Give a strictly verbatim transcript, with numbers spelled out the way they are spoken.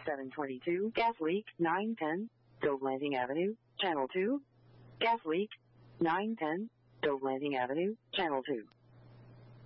seven twenty-two, gas leak, nine ten, Dove Landing Avenue, Channel two. Gas leak, nine ten, Dove Landing Avenue, Channel two.